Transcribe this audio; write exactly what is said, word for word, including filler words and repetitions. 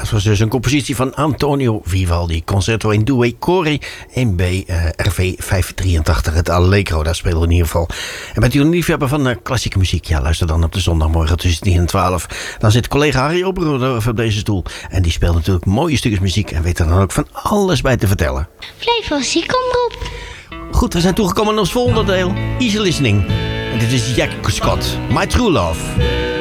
dat was dus een compositie van Antonio Vivaldi. Concerto in Due Cori in B uh, R V vijfhonderddrieëntachtig. Het Allegro, daar spelen we in ieder geval. En bent u een liefhebber van uh, klassieke muziek? Ja, luister dan op de zondagmorgen tussen tien en twaalf. Dan zit collega Harry Oberhoorn op deze stoel. En die speelt natuurlijk mooie stukjes muziek. En weet er dan ook van alles bij te vertellen. Flevo's, kom erop. Goed, we zijn toegekomen aan ons volgende deel. Easy listening. En dit is Jack Scott, My True Love.